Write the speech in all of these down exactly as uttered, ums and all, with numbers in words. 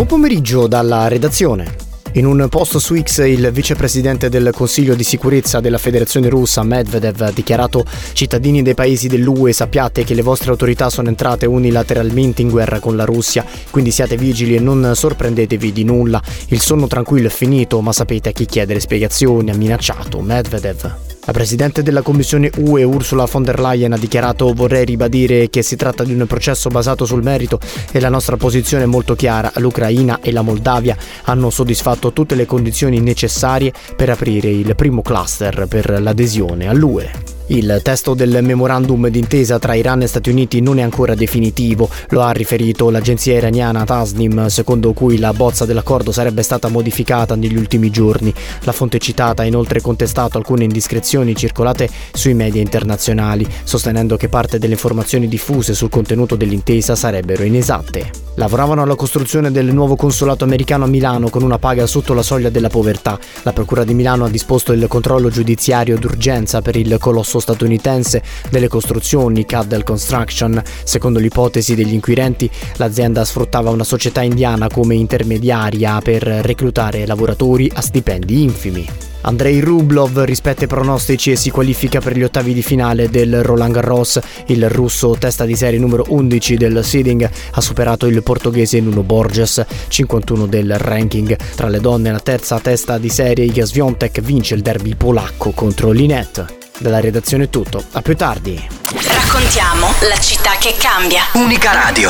Buon pomeriggio dalla redazione. In un post su X il vicepresidente del Consiglio di sicurezza della Federazione Russa, Medvedev, ha dichiarato: cittadini dei paesi dell'U E, sappiate che le vostre autorità sono entrate unilateralmente in guerra con la Russia, quindi siate vigili e non sorprendetevi di nulla. Il sonno tranquillo è finito, ma sapete a chi chiedere spiegazioni, ha minacciato Medvedev. La presidente della Commissione U E, Ursula von der Leyen, ha dichiarato: vorrei ribadire che si tratta di un processo basato sul merito e la nostra posizione è molto chiara. L'Ucraina e la Moldavia hanno soddisfatto tutte le condizioni necessarie per aprire il primo cluster per l'adesione all'U E. Il testo del memorandum d'intesa tra Iran e Stati Uniti non è ancora definitivo, lo ha riferito l'agenzia iraniana Tasnim, secondo cui la bozza dell'accordo sarebbe stata modificata negli ultimi giorni. La fonte citata ha inoltre contestato alcune indiscrezioni circolate sui media internazionali, sostenendo che parte delle informazioni diffuse sul contenuto dell'intesa sarebbero inesatte. Lavoravano alla costruzione del nuovo consolato americano a Milano con una paga sotto la soglia della povertà. La Procura di Milano ha disposto il controllo giudiziario d'urgenza per il colosso statunitense delle costruzioni Caddell Construction. Secondo l'ipotesi degli inquirenti, l'azienda sfruttava una società indiana come intermediaria per reclutare lavoratori a stipendi infimi. Andrei Rublev rispetta i pronostici e si qualifica per gli ottavi di finale del Roland Garros. Il russo, testa di serie numero undici del seeding, ha superato il portoghese Nuno Borges, cinquantuno del ranking. Tra le donne, la terza testa di serie, Iga Swiatek, vince il derby polacco contro Linette. Dalla redazione è tutto, a più tardi. Raccontiamo la città che cambia. Unica Radio.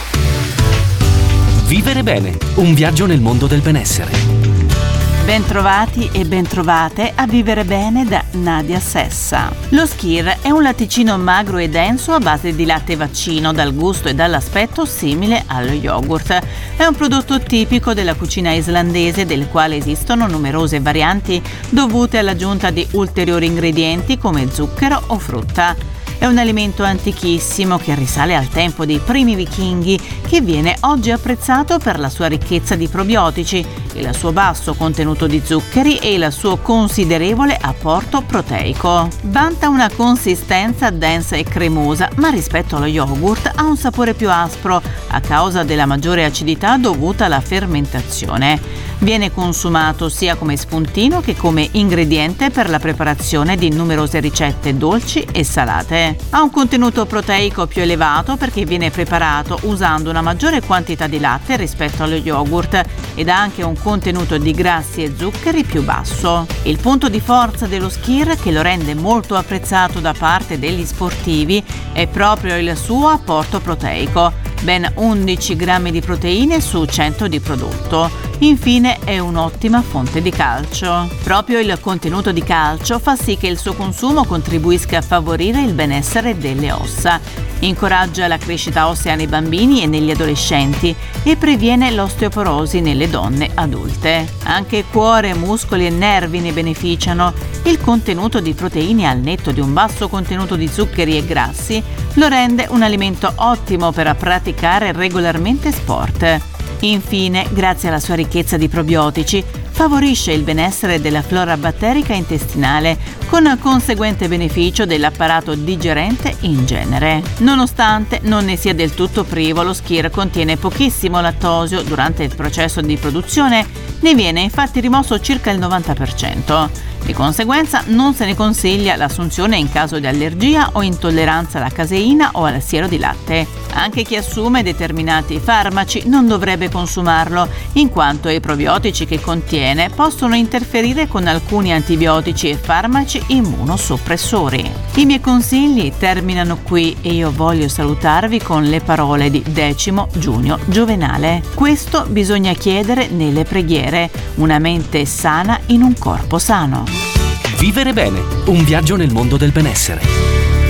Vivere bene, un viaggio nel mondo del benessere. Bentrovati e bentrovate a Vivere Bene da Nadia Sessa. Lo Skyr è un latticino magro e denso a base di latte vaccino, dal gusto e dall'aspetto simile allo yogurt. È un prodotto tipico della cucina islandese, del quale esistono numerose varianti dovute all'aggiunta di ulteriori ingredienti come zucchero o frutta. È un alimento antichissimo che risale al tempo dei primi vichinghi, che viene oggi apprezzato per la sua ricchezza di probiotici, il suo basso contenuto di zuccheri e il suo considerevole apporto proteico. Vanta una consistenza densa e cremosa, ma rispetto allo yogurt ha un sapore più aspro a causa della maggiore acidità dovuta alla fermentazione. Viene consumato sia come spuntino che come ingrediente per la preparazione di numerose ricette dolci e salate. Ha un contenuto proteico più elevato perché viene preparato usando una maggiore quantità di latte rispetto allo yogurt ed ha anche un contenuto di grassi e zuccheri più basso. Il punto di forza dello Skyr, che lo rende molto apprezzato da parte degli sportivi, è proprio il suo apporto proteico, ben undici grammi di proteine su cento di prodotto. Infine è un'ottima fonte di calcio. Proprio il contenuto di calcio fa sì che il suo consumo contribuisca a favorire il benessere delle ossa, incoraggia la crescita ossea nei bambini e negli adolescenti e previene l'osteoporosi nelle donne adulte. Anche cuore, muscoli e nervi ne beneficiano. Il contenuto di proteine al netto di un basso contenuto di zuccheri e grassi lo rende un alimento ottimo per praticare regolarmente sport. Infine, grazie alla sua ricchezza di probiotici, favorisce il benessere della flora batterica intestinale, con conseguente beneficio dell'apparato digerente in genere. Nonostante non ne sia del tutto privo, lo Skyr contiene pochissimo lattosio. Durante il processo di produzione ne viene infatti rimosso circa il novanta per cento. Di conseguenza non se ne consiglia l'assunzione in caso di allergia o intolleranza alla caseina o al siero di latte. Anche chi assume determinati farmaci non dovrebbe consumarlo, in quanto i probiotici che contiene possono interferire con alcuni antibiotici e farmaci immunosoppressori. I miei consigli terminano qui e io voglio salutarvi con le parole di Decimo Giunio Giovenale. Questo bisogna chiedere nelle preghiere: una mente sana in un corpo sano. Vivere bene, un viaggio nel mondo del benessere.